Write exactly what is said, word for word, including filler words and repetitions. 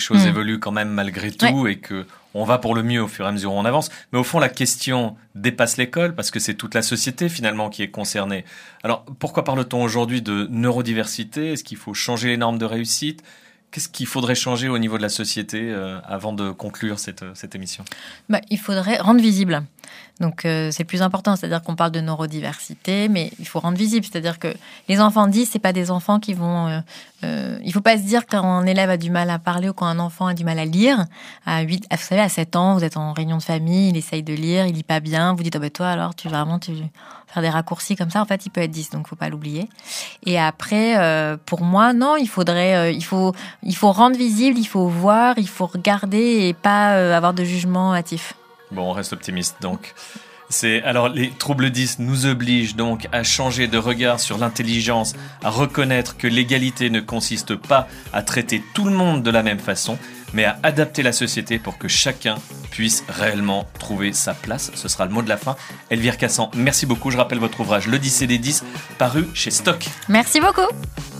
choses Mmh. évoluent quand même malgré tout Ouais. et que on va pour le mieux au fur et à mesure où on avance. Mais au fond, la question dépasse l'école parce que c'est toute la société finalement qui est concernée. Alors, pourquoi parle-t-on aujourd'hui de neurodiversité ? Est-ce qu'il faut changer les normes de réussite ? Qu'est-ce qu'il faudrait changer au niveau de la société euh, avant de conclure cette, cette émission ? Bah, il faudrait rendre visible. Donc, euh, c'est le plus important. C'est-à-dire qu'on parle de neurodiversité, mais il faut rendre visible. C'est-à-dire que les enfants dys, c'est pas des enfants qui vont... Euh, euh, il faut pas se dire quand un élève a du mal à parler ou quand un enfant a du mal à lire. À huit, vous savez, à sept ans, vous êtes en réunion de famille, il essaye de lire, il lit pas bien. Vous dites, oh ben toi, alors, tu vraiment, tu faire des raccourcis comme ça. En fait, il peut être dix, donc faut pas l'oublier. Et après, euh, pour moi, non, il faudrait... Euh, il faut, il faut rendre visible, il faut voir, il faut regarder et pas euh, avoir de jugement hâtif. Bon, on reste optimiste donc. C'est, alors, les troubles dys nous obligent donc à changer de regard sur l'intelligence, à reconnaître que l'égalité ne consiste pas à traiter tout le monde de la même façon, mais à adapter la société pour que chacun puisse réellement trouver sa place. Ce sera le mot de la fin. Elvire Cassan, merci beaucoup. Je rappelle votre ouvrage Le dys et les dys, paru chez Stock. Merci beaucoup.